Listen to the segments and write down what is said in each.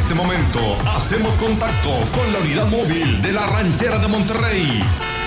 este momento hacemos contacto con la unidad móvil de la Ranchera de Monterrey.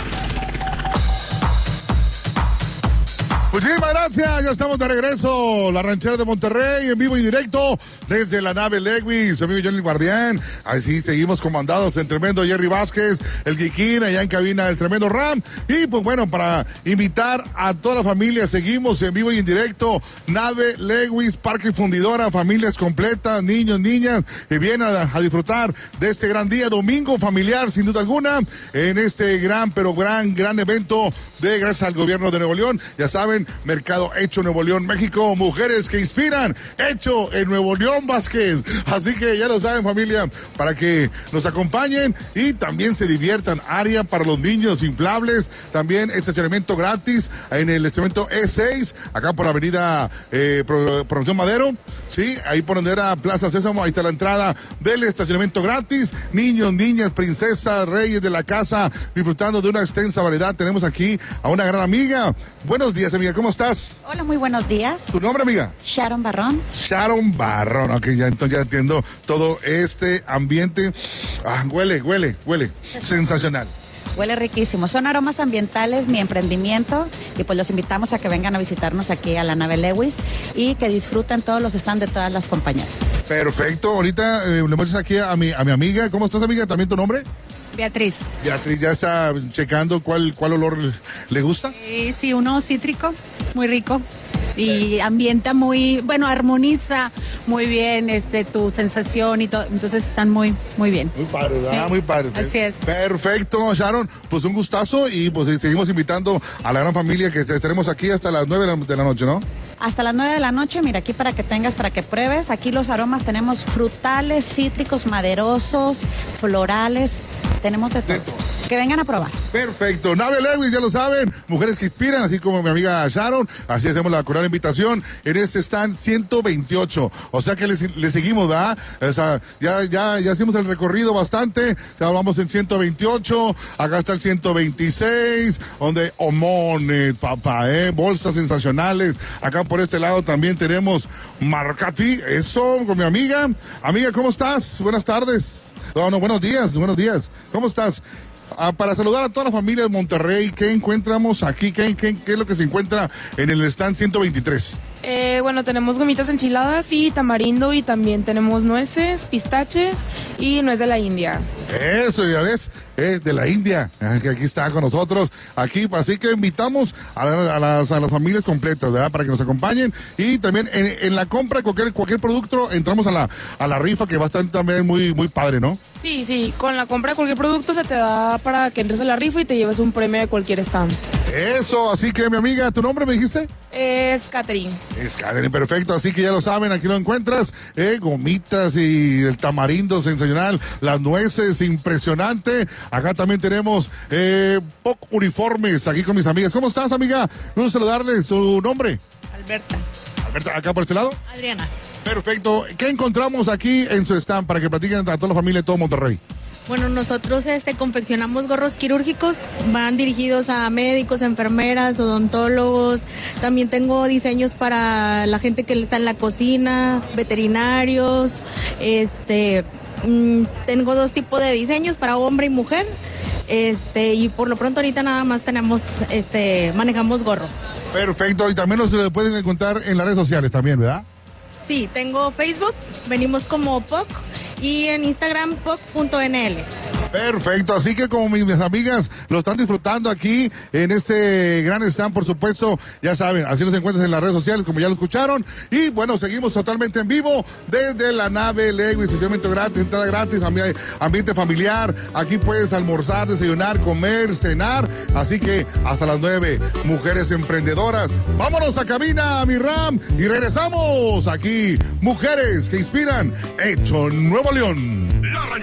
Muchísimas gracias, ya estamos de regreso, la Ranchera de Monterrey, en vivo y directo desde la nave Lewis, amigo Johnny Guardián. Así seguimos comandados el tremendo Jerry Vázquez, el Guiquín, allá en cabina el tremendo Ram. Y pues bueno, para invitar a toda la familia, seguimos en vivo y en directo, nave Lewis, Parque Fundidora, familias completas, niños, niñas, que vienen a disfrutar de este gran día, domingo familiar, sin duda alguna, en este gran, pero gran evento gracias al gobierno de Nuevo León. Ya saben, Mercado Hecho Nuevo León, México, mujeres que inspiran, hecho en Nuevo León, Vázquez. Así que ya lo saben, familia, para que nos acompañen y también se diviertan. Área para los niños, inflables, también estacionamiento gratis en el estacionamiento E6, acá por avenida Promoción Madero, sí, ahí por donde era Plaza Sésamo, ahí está la entrada del estacionamiento gratis. Niños, niñas, princesas, reyes de la casa, disfrutando de una extensa variedad. Tenemos aquí a una gran amiga. Buenos días, amiga, ¿cómo estás? Hola, muy buenos días. ¿Tu nombre, amiga? Sharon Barrón. Sharon Barrón, ok, entonces ya entiendo todo este ambiente. Huele sensacional. Huele riquísimo. Son aromas ambientales, mi emprendimiento, y pues los invitamos a que vengan a visitarnos aquí a la nave Lewis y que disfruten todos los stands de todas las compañías. Perfecto, ahorita le muestras aquí a mi amiga. ¿Cómo estás, amiga? ¿También tu nombre? Beatriz. Beatriz, ¿ya está checando cuál olor le gusta? Sí, uno cítrico, muy rico. Y ambienta muy, bueno, armoniza muy bien tu sensación y todo, entonces están muy bien. Muy padre, ¿verdad? Sí. Muy padre. Así es. Perfecto, Sharon, pues un gustazo y pues seguimos invitando a la gran familia que estaremos aquí hasta las 9 de la noche, ¿no? Hasta las 9 de la noche, mira, aquí para que pruebes, aquí los aromas tenemos frutales, cítricos, maderosos, florales, tenemos de todo. Que vengan a probar. Perfecto, nave Lewis, ya lo saben, mujeres que inspiran, así como mi amiga Sharon, así hacemos la cordial invitación en este stand 128, o sea que le seguimos, ¿verdad? O sea, ya hicimos el recorrido bastante, ya vamos en 128, acá está el 126, donde Omones, papá, bolsas sensacionales, acá por este lado también tenemos Marcati, eso, con mi amiga, ¿cómo estás? Buenas tardes, buenos días, ¿cómo estás? Para saludar a toda la familia de Monterrey, ¿qué encontramos aquí? ¿Qué es lo que se encuentra en el stand 123? Bueno, tenemos gomitas enchiladas y tamarindo, y también tenemos nueces, pistaches y nuez de la India. Eso, ya ves, de la India, que aquí está con nosotros, aquí, así que invitamos a las familias completas, ¿verdad? Para que nos acompañen, y también en la compra de cualquier producto, entramos a la rifa, que va a estar también muy padre, ¿no? Sí, con la compra de cualquier producto se te da para que entres a la rifa y te lleves un premio de cualquier stand. Eso, así que mi amiga, ¿tu nombre me dijiste? Es Catherine. Es Catherine, perfecto, así que ya lo saben, aquí lo encuentras, gomitas y el tamarindo sensacional, las nueces, impresionante. Acá también tenemos POC uniformes, aquí con mis amigas. ¿Cómo estás, amiga? Gusto saludarle, ¿su nombre? Alberta, ¿acá por este lado? Adriana. Perfecto, ¿qué encontramos aquí en su stand para que platiquen a toda la familia de todo Monterrey? Bueno, nosotros confeccionamos gorros quirúrgicos, van dirigidos a médicos, enfermeras, odontólogos. También tengo diseños para la gente que está en la cocina, veterinarios. Tengo 2 tipos de diseños para hombre y mujer. Y por lo pronto ahorita nada más manejamos gorro. Perfecto, y también los pueden encontrar en las redes sociales también, ¿verdad? Sí, tengo Facebook, venimos como POC, y en Instagram POC.nl. Perfecto, así que como mis amigas lo están disfrutando aquí en este gran stand, por supuesto, ya saben, así los encuentran en las redes sociales, como ya lo escucharon, y bueno, seguimos totalmente en vivo desde la nave Lewis, estacionamiento gratis, entrada gratis, ambiente familiar, aquí puedes almorzar, desayunar, comer, cenar, así que hasta las 9, mujeres emprendedoras, vámonos a cabina, mi Ram, y regresamos aquí, mujeres que inspiran, hecho en Nuevo León.